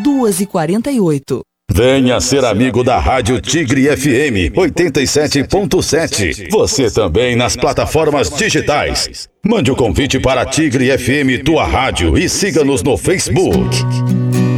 2h48. Venha ser amigo da Rádio Tigre FM 87.7. Você também nas plataformas digitais. Mande o convite para Tigre FM, tua rádio, e siga-nos no Facebook.